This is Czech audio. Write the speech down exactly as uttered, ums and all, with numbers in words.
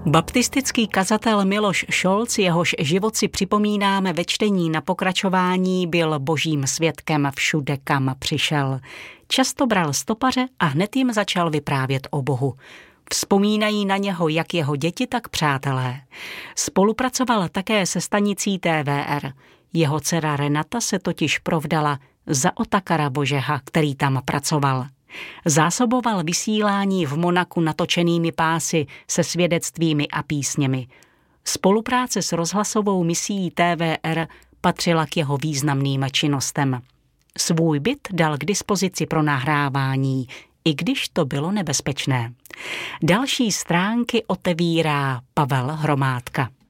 Baptistický kazatel Miloš Šolc, jehož život si připomínáme ve čtení na pokračování, byl božím svědkem všude, kam přišel. Často bral stopaře a hned jim začal vyprávět o Bohu. Vzpomínají na něho jak jeho děti, tak přátelé. Spolupracoval také se stanicí T V R. Jeho dcera Renata se totiž provdala za Otakara Božeha, který tam pracoval. Zásoboval vysílání v Monaku natočenými pásy se svědectvími a písněmi. Spolupráce s rozhlasovou misií T V R patřila k jeho významným činnostem. Svůj byt dal k dispozici pro nahrávání, i když to bylo nebezpečné. Další stránky otevírá Pavel Hromádka.